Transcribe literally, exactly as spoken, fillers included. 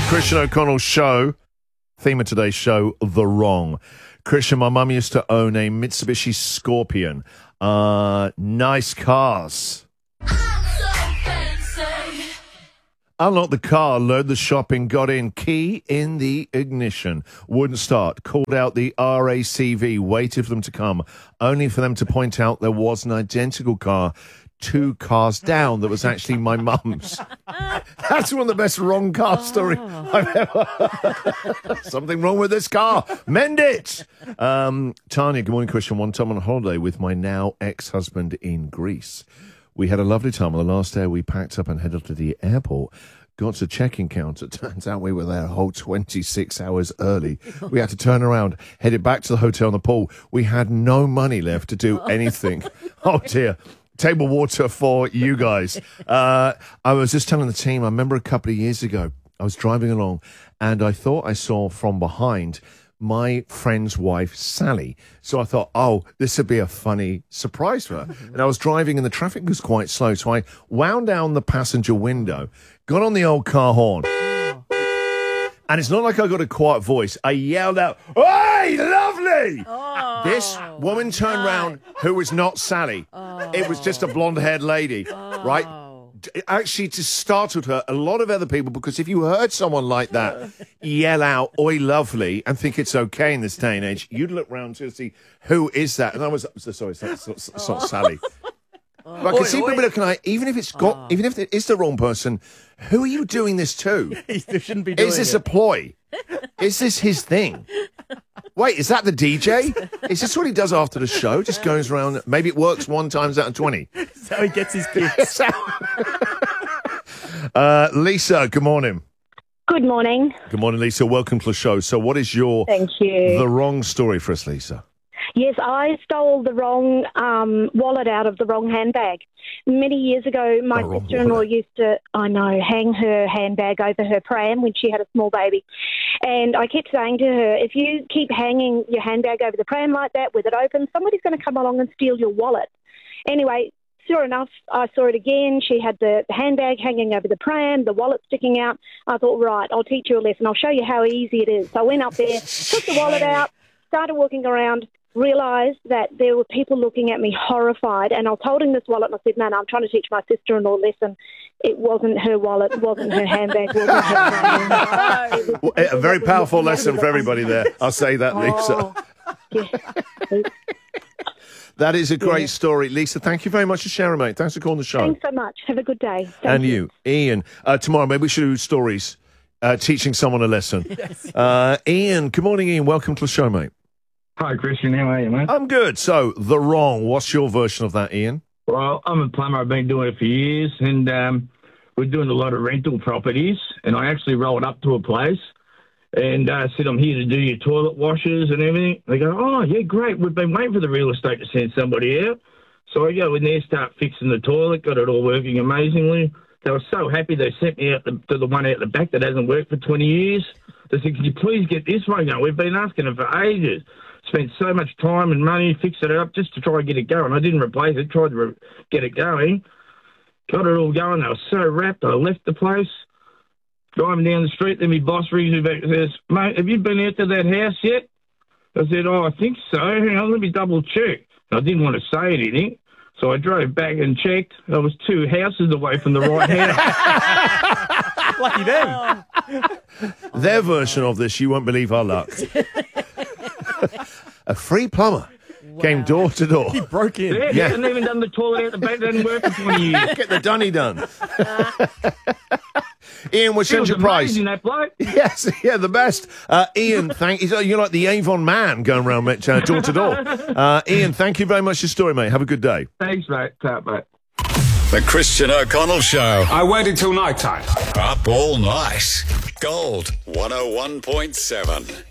Christian O'Connell Show. Theme of today's show, The Wrong. Christian, my mum used to own a Mitsubishi Scorpion. Uh, nice cars. Unlocked the car, loaded the shopping, got in, key in the ignition. Wouldn't start. Called out the R A C V, waited for them to come, only for them to point out there was an identical car two cars down that was actually my mum's. That's one of the best wrong car oh. stories I've ever. Something wrong with this car. Mend it. Um, Tanya, good morning, Christian. One time on holiday with my now ex-husband in Greece. We had a lovely time. On the last day, we packed up and headed to the airport. Got to check-in counter. Turns out we were there a whole twenty-six hours early. We had to turn around, headed back to the hotel in the pool. We had no money left to do anything. Oh, dear. Table water for you guys. Uh, I was just telling the team, I remember a couple of years ago, I was driving along and I thought I saw from behind my friend's wife, Sally. So I thought, oh, this would be a funny surprise for her. And I was driving and the traffic was quite slow. So I wound down the passenger window, got on the old car horn. And it's not like I got a quiet voice. I yelled out, "Hey, lovely!" Oh, this woman turned no. round, who was not Sally. Oh. It was just a blonde-haired lady, oh. right? It actually just startled her, a lot of other people, because if you heard someone like that yell out, "Oi, lovely," and think it's okay in this day and age, you'd look round to see, who is that? And I was, sorry, it's not, it's not, it's not Sally. But I can Oi, see oi. people looking like, even if it's got, Oh. even if it is the wrong person, who are you doing this to? They shouldn't be doing Is this it. a ploy? Is this his thing? Wait, is that the D J? Is this what he does after the show? Just goes around, maybe it works one times out of twenty. That's how he gets his kicks. uh, Lisa, good morning. Good morning. Good morning, Lisa. Welcome to the show. So what is your Thank you. the wrong story for us, Lisa? Yes, I stole the wrong um, wallet out of the wrong handbag. Many years ago, my The wrong sister-in-law wallet. used to, I know, hang her handbag over her pram when she had a small baby. And I kept saying to her, if you keep hanging your handbag over the pram like that with it open, somebody's going to come along and steal your wallet. Anyway, sure enough, I saw it again. She had the handbag hanging over the pram, the wallet sticking out. I thought, right, I'll teach you a lesson. I'll show you how easy it is. So I went up there, took the wallet out, started walking around, realised that there were people looking at me horrified, and I was holding this wallet and I said, no, no, I'm trying to teach my sister-in-law a lesson. It wasn't her wallet, it wasn't her handbag, it wasn't her handbag. Well, a very powerful lesson for everybody there. I'll say that, Lisa. Oh, yeah. That is a great Yeah. story. Lisa, thank you very much for sharing, mate. Thanks for calling the show. Thanks so much. Have a good day. Thank And you, Ian. Uh, tomorrow, maybe we should do stories, uh, teaching someone a lesson. Yes. Uh, Ian, good morning, Ian. Welcome to the show, mate. Hi, Christian. How are you, mate? I'm good. So, The Wrong. What's your version of that, Ian? Well, I'm a plumber. I've been doing it for years, and um, we're doing a lot of rental properties. And I actually rolled up to a place and uh, said, I'm here to do your toilet washes and everything. They go, oh, yeah, great. We've been waiting for the real estate to send somebody out. So I go in there, start fixing the toilet, got it all working amazingly. They were so happy they sent me out the, to the one out the back that hasn't worked for twenty years. They said, can you please get this one going? We've been asking them for ages. Spent so much time and money fixing it up just to try and get it going. I didn't replace it, tried to re- get it going. Got it all going. They were so wrapped. I left the place. Driving down the street, then my boss rings me back and says, mate, have you been out to that house yet? I said, oh, I think so. Hang on, let me double check. I didn't want to say anything, so I drove back and checked. I was two houses away from the right house. Lucky them. Their version of this, you won't believe our luck. A free plumber came door to door. He broke in. Yeah, Yeah. hadn't even done the toilet out the back. It hadn't worked for twenty years. Get the dunny done. Ian, we'll It send was you a prize. amazing, that bloke. Yes, yeah, the best. Uh, Ian, thank you. You're like the Avon man going around uh, door to door. Uh, Ian, thank you very much for your story, mate. Have a good day. Thanks, mate. Ta, mate. The Christian O'Connell Show. I waited till night time. Up all night. Gold one oh one point seven.